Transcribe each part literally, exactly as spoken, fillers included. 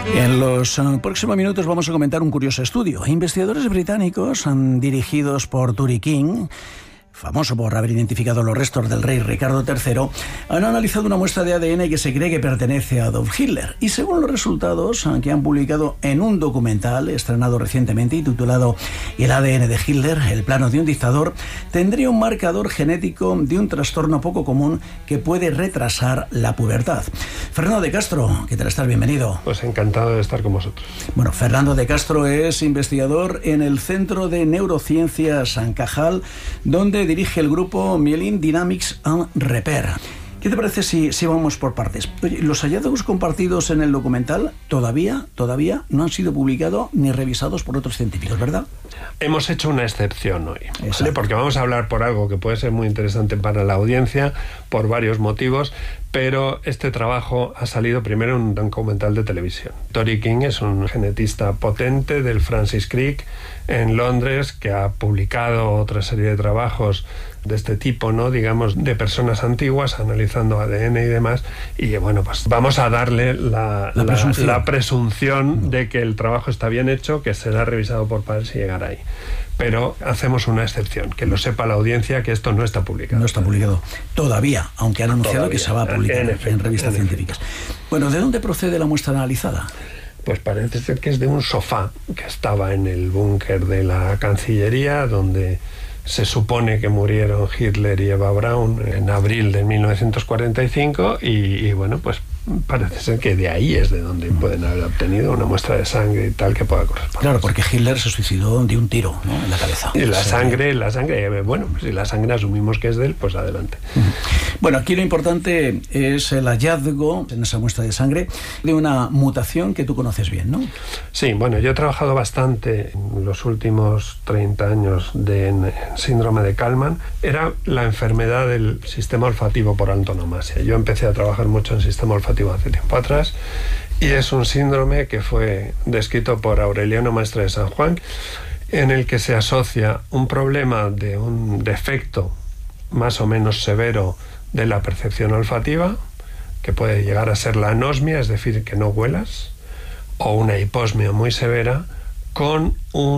En los uh, próximos minutos vamos a comentar un curioso estudio. Investigadores británicos, um, dirigidos por Turi King, famoso por haber identificado los restos del rey Ricardo tercero, han analizado una muestra de A D N que se cree que pertenece a Adolf Hitler. Y según los resultados que han publicado en un documental estrenado recientemente y titulado El A D N de Hitler, el plano de un dictador, tendría un marcador genético de un trastorno poco común que puede retrasar la pubertad. Fernando de Castro, ¿qué tal estás? Bienvenido. Pues encantado de estar con vosotros. Bueno, Fernando de Castro es investigador en el Centro de Neurociencias San Cajal, donde dirige el grupo Myelin Dynamics and Repair. ¿Qué te parece si, si vamos por partes? Oye, los hallazgos compartidos en el documental todavía, todavía no han sido publicados ni revisados por otros científicos, ¿verdad? Hemos hecho una excepción hoy, ¿vale? Porque vamos a hablar por algo que puede ser muy interesante para la audiencia, por varios motivos, pero este trabajo ha salido primero en un documental de televisión. Turi King es un genetista potente del Francis Crick en Londres, que ha publicado otra serie de trabajos de este tipo, ¿no? Digamos, de personas antiguas, analizando A D N y demás, y bueno, pues vamos a darle la, la, la, presunción. la presunción de que el trabajo está bien hecho, que será revisado por pares y llegar ahí. Pero hacemos una excepción, que lo sepa la audiencia, que esto no está publicado. No está publicado todavía, aunque han anunciado Todavía, que se va a publicar en, efecto, en revistas en científicas. Efecto. Bueno, ¿de dónde procede la muestra analizada? Pues parece ser que es de un sofá que estaba en el búnker de la Cancillería, donde se supone que murieron Hitler y Eva Braun en abril de mil novecientos cuarenta y cinco, y, y bueno, pues parece ser que de ahí es de donde pueden haber obtenido una muestra de sangre y tal que pueda corresponder. Claro, porque Hitler se suicidó de un tiro, ¿no?, en la cabeza. Y la o sea, sangre, la sangre, bueno, pues si la sangre asumimos que es de él, pues adelante. Bueno, aquí lo importante es el hallazgo en esa muestra de sangre de una mutación que tú conoces bien, ¿no? Sí, bueno, yo he trabajado bastante en los últimos treinta años de en, en síndrome de Kallmann. Era la enfermedad del sistema olfativo por antonomasia. Yo empecé a trabajar mucho en sistema olfativo hace tiempo atrás, y es un síndrome que fue descrito por Aureliano Maestre de San Juan, en el que se asocia un problema de un defecto más o menos severo de la percepción olfativa, que puede llegar a ser la anosmia, es decir, que no huelas, o una hiposmia muy severa, con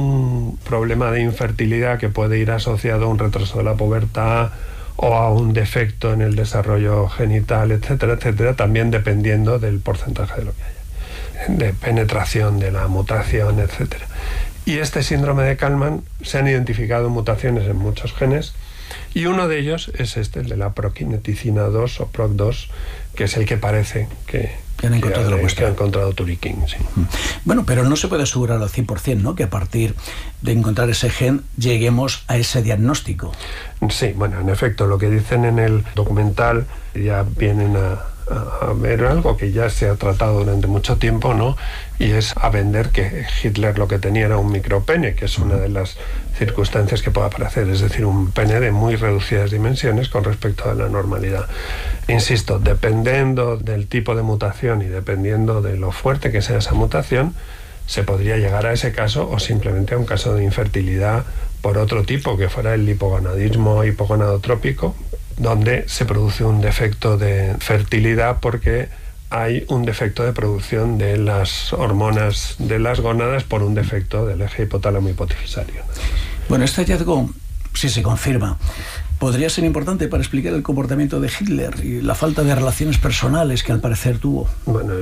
un problema de infertilidad que puede ir asociado a un retraso de la pubertad o a un defecto en el desarrollo genital, etcétera, etcétera, también dependiendo del porcentaje de lo que haya, de penetración de la mutación, etcétera. Y este síndrome de Kallmann se han identificado mutaciones en muchos genes, y uno de ellos es este, el de la prokineticina dos o P R O C dos, que es el que parece que, que han encontrado, que, la muestra. que ha encontrado Turi King, sí. Bueno, pero no se puede asegurar al cien por ciento, ¿no?, que a partir de encontrar ese gen lleguemos a ese diagnóstico. Sí, bueno, en efecto, lo que dicen en el documental ya vienen a, a, a ver algo que ya se ha tratado durante mucho tiempo, ¿no? Y es a vender que Hitler lo que tenía era un micropene, que es una de las circunstancias que puede aparecer, es decir, un pene de muy reducidas dimensiones con respecto a la normalidad. Insisto, dependiendo del tipo de mutación y dependiendo de lo fuerte que sea esa mutación, se podría llegar a ese caso, o simplemente a un caso de infertilidad por otro tipo, que fuera el hipogonadismo hipogonadotrópico, donde se produce un defecto de fertilidad porque hay un defecto de producción de las hormonas de las gónadas por un defecto del eje hipotálamo hipofisario. Bueno, este hallazgo, si se confirma, podría ser importante para explicar el comportamiento de Hitler y la falta de relaciones personales que al parecer tuvo. Bueno,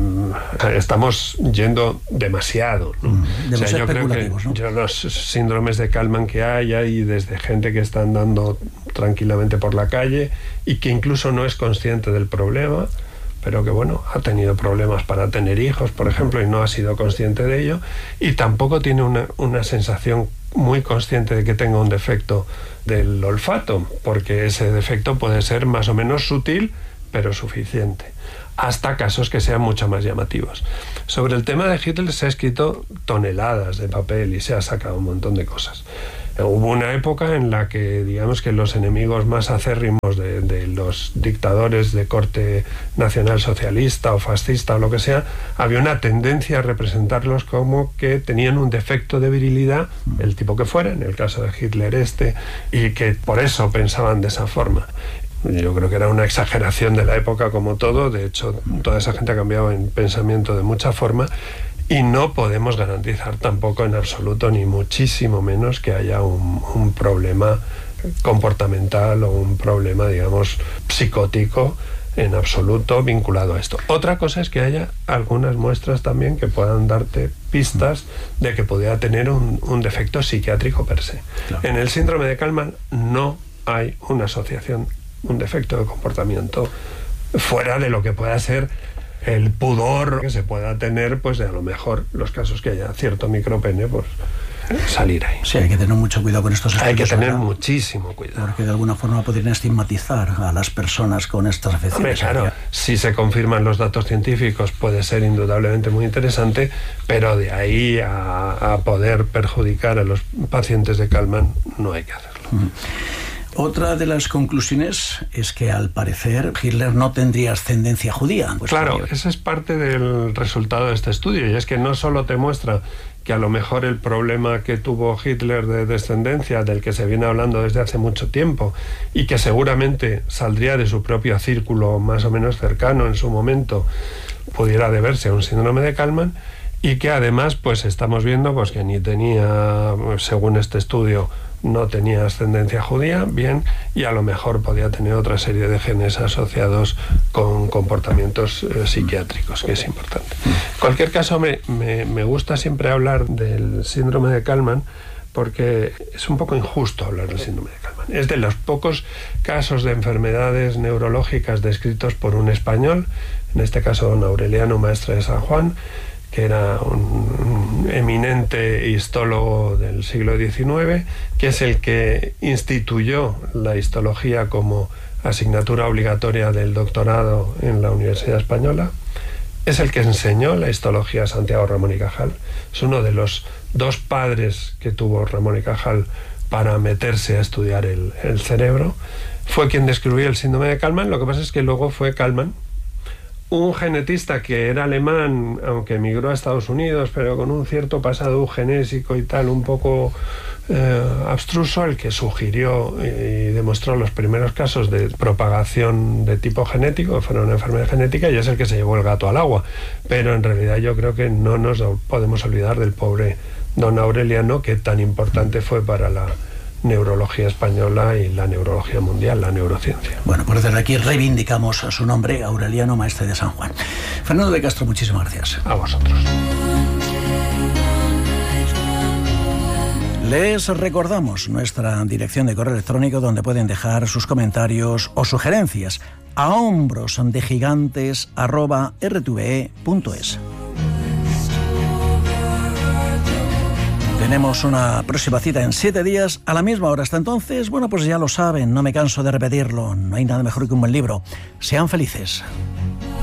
eh, estamos yendo demasiado, ¿no? Mm, demasiado, o sea, yo creo que ¿no? yo los síndromes de Kallmann que hay, hay desde gente que está andando tranquilamente por la calle y que incluso no es consciente del problema, pero que, bueno, ha tenido problemas para tener hijos, por ejemplo, y no ha sido consciente de ello, y tampoco tiene una, una sensación muy consciente de que tenga un defecto del olfato, porque ese defecto puede ser más o menos sutil, pero suficiente, hasta casos que sean mucho más llamativos. Sobre el tema de Hitler se ha escrito toneladas de papel y se ha sacado un montón de cosas. Hubo una época en la que, digamos, que los enemigos más acérrimos de, de los dictadores de corte nacional socialista o fascista o lo que sea, había una tendencia a representarlos como que tenían un defecto de virilidad, el tipo que fuera, en el caso de Hitler este, y que por eso pensaban de esa forma. Yo creo que era una exageración de la época como todo. De hecho, toda esa gente ha cambiado en pensamiento de mucha forma y no podemos garantizar tampoco en absoluto, ni muchísimo menos, que haya un, un problema comportamental o un problema, digamos, psicótico en absoluto vinculado a esto. Otra cosa es que haya algunas muestras también que puedan darte pistas de que pudiera tener un, un defecto psiquiátrico per se. Claro. En el síndrome de Kallmann no hay una asociación, un defecto de comportamiento fuera de lo que pueda ser el pudor que se pueda tener, pues de a lo mejor los casos que haya cierto micropene, pues salir ahí. Sí, hay que tener mucho cuidado con estos estudios. Hay que tener ¿verdad? muchísimo cuidado. Porque de alguna forma podrían estigmatizar a las personas con estas afecciones. Hombre, claro, si se confirman los datos científicos puede ser indudablemente muy interesante, pero de ahí a, a poder perjudicar a los pacientes de Kallmann no hay que hacerlo. Mm. Otra de las conclusiones es que al parecer Hitler no tendría ascendencia judía. Pues claro, ese es parte del resultado de este estudio, y es que no solo te muestra que a lo mejor el problema que tuvo Hitler de descendencia, del que se viene hablando desde hace mucho tiempo y que seguramente saldría de su propio círculo más o menos cercano en su momento, pudiera deberse a un síndrome de Kallmann, y que además pues estamos viendo pues que ni tenía, según este estudio, no tenía ascendencia judía, bien, y a lo mejor podía tener otra serie de genes asociados con comportamientos eh, psiquiátricos, que es importante. En cualquier caso, me, me, me gusta siempre hablar del síndrome de Kallmann, porque es un poco injusto hablar del síndrome de Kallmann. Es de los pocos casos de enfermedades neurológicas descritos por un español, en este caso don Aureliano Maestre de San Juan, que era un, un eminente histólogo del siglo diecinueve, que es el que instituyó la histología como asignatura obligatoria del doctorado en la Universidad Española. Es el que enseñó la histología a Santiago Ramón y Cajal. Es uno de los dos padres que tuvo Ramón y Cajal para meterse a estudiar el, el cerebro. Fue quien describió el síndrome de Kallmann. Lo que pasa es que luego fue Kallmann, un genetista que era alemán, aunque emigró a Estados Unidos, pero con un cierto pasado eugenésico y tal, un poco eh, abstruso, el que sugirió y demostró los primeros casos de propagación de tipo genético, que fueron una enfermedad genética, y es el que se llevó el gato al agua. Pero en realidad yo creo que no nos podemos olvidar del pobre don Aureliano, que tan importante fue para la neurología española y la neurología mundial, la neurociencia. Bueno, pues desde aquí reivindicamos a su nombre, Aureliano Maestre de San Juan. Fernando de Castro, muchísimas gracias. A vosotros. Les recordamos nuestra dirección de correo electrónico donde pueden dejar sus comentarios o sugerencias a hombrosdegigantes arroba r t v e punto es. Tenemos una próxima cita en siete días a la misma hora. Hasta entonces, bueno, pues ya lo saben, no me canso de repetirlo, no hay nada mejor que un buen libro. Sean felices.